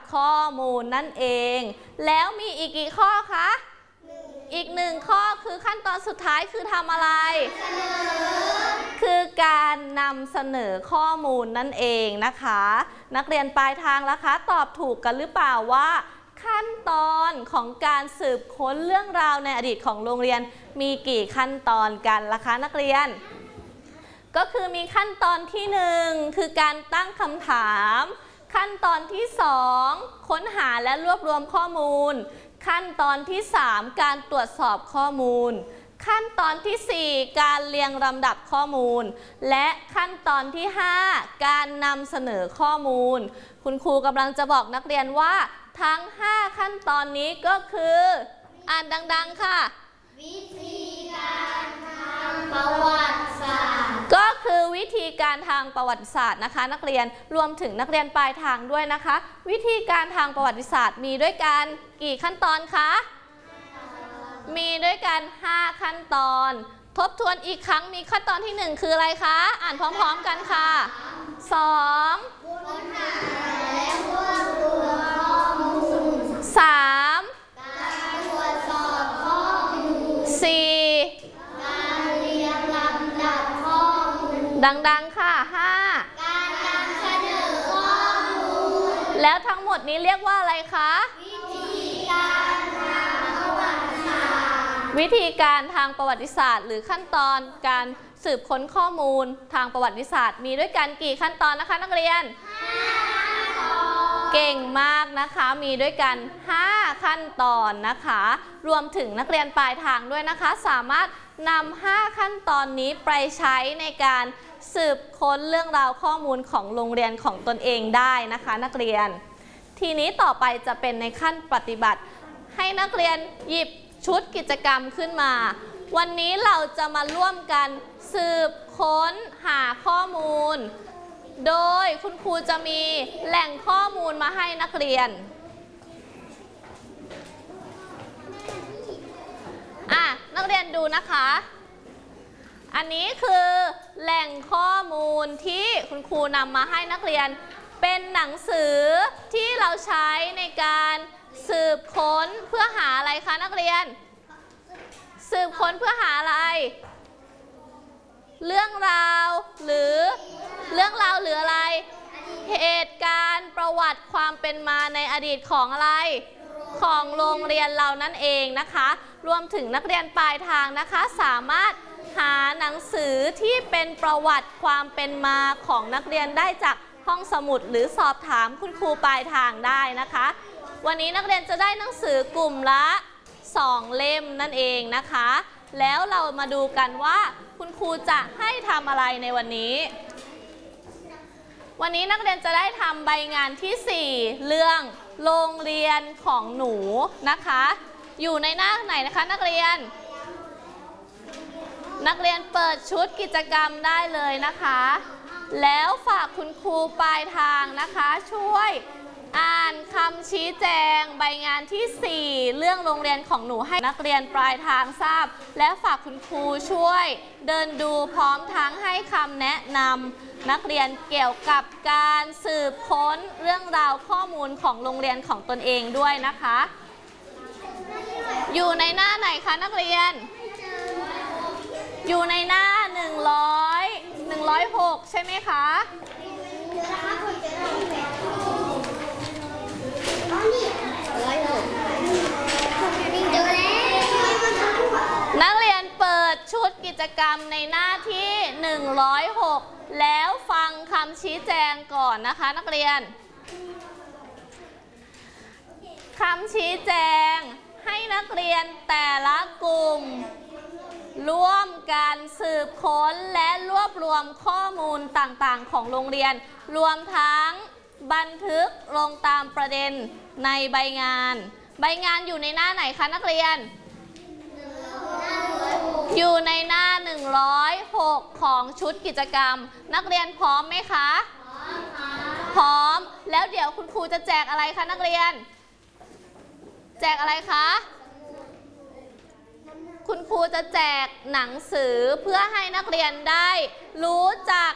ข้อมูลนั่นเองแล้วมีอีกกี่ข้อคะอีก1ข้อคือขั้นตอนสุดท้ายคือทำอะไรคือการนำเสนอข้อมูลนั่นเองนะคะนักเรียนปลายทางล่ะคะตอบถูกกันหรือเปล่าว่าขั้นตอนของการสืบค้นเรื่องราวในอดีตของโรงเรียนมีกี่ขั้นตอนกันล่ะคะนักเรียนก็คือมีขั้นตอนที่1คือการตั้งคำถามขั้นตอนที่2ค้นหาและรวบรวมข้อมูลขั้นตอนที่3การตรวจสอบข้อมูลขั้นตอนที่4การเรียงลำดับข้อมูลและขั้นตอนที่5การนำเสนอข้อมูลคุณครูกำลังจะบอกนักเรียนว่าทั้ง5ขั้นตอนนี้ก็คืออ่านดังๆค่ะวิธีการทางประวัติศาสตร์ก็คือวิธีการทางประวัติศาสตร์นะคะนักเรียนรวมถึงนักเรียนปลายทางด้วยนะคะวิธีการทางประวัติศาสตร์มีด้วยกันกี่ขั้นตอนคะมีด้วยกัน5ขั้นตอนทบทวนอีกครั้งมีขั้นตอนที่1คืออะไรคะอ่านพร้อมๆกันค่ะ2ค้นหาและรวบรวมข้อมูล3การตรวจสอบข้อมูล4การเรียงลำดับข้อมูลดังๆค่ะ5การนำเสนอข้อมูลแล้วทั้งหมดนี้เรียกว่าอะไรคะวิธีการทางประวัติศาสตร์หรือขั้นตอนการสืบค้นข้อมูลทางประวัติศาสตร์มีด้วยกันกี่ขั้นตอนนะคะนักเรียนเก่งมากนะคะมีด้วยกัน5ขั้นตอนนะคะรวมถึงนักเรียนปลายทางด้วยนะคะสามารถนำ5ขั้นตอนนี้ไปใช้ในการสืบค้นเรื่องราวข้อมูลของโรงเรียนของตนเองได้นะคะนักเรียนทีนี้ต่อไปจะเป็นในขั้นปฏิบัติให้นักเรียนหยิบชุดกิจกรรมขึ้นมาวันนี้เราจะมาร่วมกันสืบค้นหาข้อมูลโดยคุณครูจะมีแหล่งข้อมูลมาให้นักเรียนนักเรียนดูนะคะอันนี้คือแหล่งข้อมูลที่คุณครูนำมาให้นักเรียนเป็นหนังสือที่เราใช้ในการสืบค้นเพื่อหาอะไรคะนักเรียนสืบค้นเพื่อหาอะไรเรื่องราวหรืออะไรเหตุการณ์ประวัติความเป็นมาในอดีตของอะไรของโรงเรียนเรานั่นเองนะคะรวมถึงนักเรียนปลายทางนะคะสามารถหาหนังสือที่เป็นประวัติความเป็นมาของนักเรียนได้จากห้องสมุดหรือสอบถามคุณครูปลายทางได้นะคะวันนี้นักเรียนจะได้หนังสือกลุ่มละ2เล่มนั่นเองนะคะแล้วเรามาดูกันว่าคุณครูจะให้ทำอะไรในวันนี้นักเรียนจะได้ทำใบงานที่4เรื่องโรงเรียนของหนูนะคะอยู่ในหน้าไหนนะคะนักเรียนเปิดชุดกิจกรรมได้เลยนะคะแล้วฝากคุณครูปลายทางนะคะช่วยอ่านคำชี้แจงใบงานที่4เรื่องโรงเรียนของหนูให้นักเรียนปลายทางทราบและฝากคุณครูช่วยเดินดูพร้อมทั้งให้คำแนะนำนักเรียนเกี่ยวกับการสืบค้นเรื่องราวข้อมูลของโรงเรียนของตนเองด้วยนะคะอยู่ในหน้าไหนคะนักเรียนอยู่ในหน้า106ใช่ไหมคะนักเรียนเปิดชุดกิจกรรมในหน้าที่106แล้วฟังคำชี้แจงก่อนนะคะนักเรียนคำชี้แจงให้นักเรียนแต่ละกลุ่มร่วมกันสืบค้นและรวบรวมข้อมูลต่างๆของโรงเรียนรวมทั้งบันทึกลงตามประเด็นในใบงานอยู่ในหน้าไหนคะนักเรียนอยู่ในหน้า106ของชุดกิจกรรมนักเรียนพร้อมไหมคะพร้อมแล้วเดี๋ยวคุณครูจะแจกอะไรคะนักเรียนแจกอะไรคะคุณครูจะแจกหนังสือเพื่อให้นักเรียนได้รู้จัก